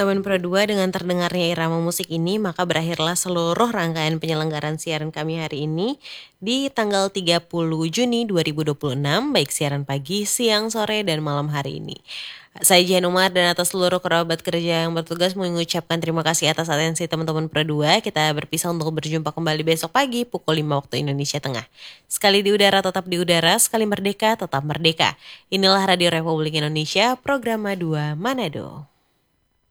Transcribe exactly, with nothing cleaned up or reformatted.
teman-teman Pro dua, dengan terdengarnya irama musik ini, maka berakhirlah seluruh rangkaian penyelenggaraan siaran kami hari ini di tanggal tiga puluh Juni dua ribu dua puluh enam, baik siaran pagi, siang, sore, dan malam hari ini. Saya Jihan Umar dan atas seluruh kerabat kerja yang bertugas mengucapkan terima kasih atas atensi teman-teman Pro dua. Kita berpisah untuk berjumpa kembali besok pagi pukul lima waktu Indonesia Tengah. Sekali di udara tetap di udara, sekali merdeka tetap merdeka. Inilah Radio Republik Indonesia, program dua Manado.